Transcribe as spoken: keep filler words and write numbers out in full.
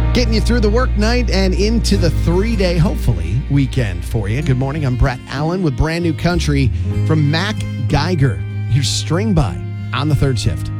Getting you through the work night and into the three-day, hopefully, weekend for you. Good morning. I'm Brett Allen with brand new country from Mac Geiger. Here's String By on the third shift.